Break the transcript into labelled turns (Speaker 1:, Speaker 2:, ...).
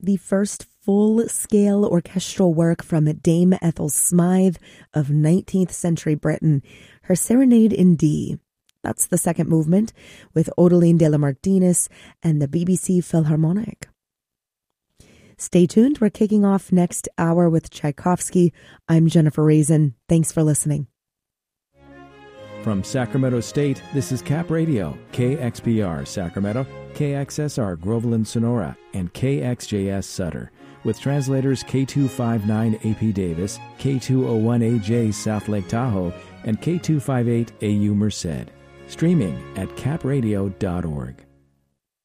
Speaker 1: the first full-scale orchestral work from Dame Ethel Smythe of 19th century Britain, her Serenade in D. That's the second movement with Odeline de la Martinis and the BBC Philharmonic. Stay tuned. We're kicking off next hour with Tchaikovsky. I'm Jennifer Raisin. Thanks for listening.
Speaker 2: From Sacramento State, this is Cap Radio, KXPR Sacramento, KXSR Groveland Sonora, and KXJS Sutter, with translators K259 AP Davis, K201AJ South Lake Tahoe, and K258 AU Merced. Streaming at capradio.org.